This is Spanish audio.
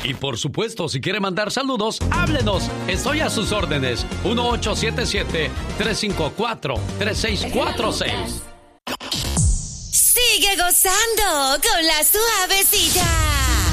Y por supuesto, si quiere mandar saludos, háblenos. Estoy a sus órdenes. 1877-354-3646. Sigue gozando con la suavecita.